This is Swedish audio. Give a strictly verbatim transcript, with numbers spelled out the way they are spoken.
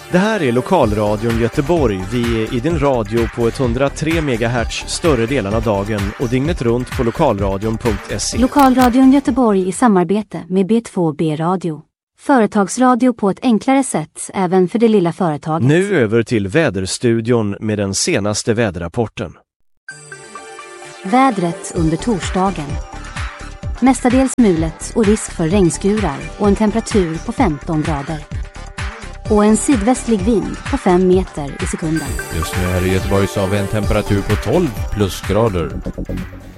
Det här är Lokalradion Göteborg. Vi är i din radio på etthundratre megahertz större delen av dagen och dygnet runt på lokalradion punkt se. Lokalradion Göteborg i samarbete med B två B Radio. Företagsradio på ett enklare sätt även för det lilla företaget. Nu över till väderstudion med den senaste väderrapporten. Vädret under torsdagen. Mestadels mulet och risk för regnskurar och en temperatur på femton grader. Och en sydvästlig vind på fem meter i sekunden. Just nu här i Göteborg så har vi en temperatur på tolv plusgrader.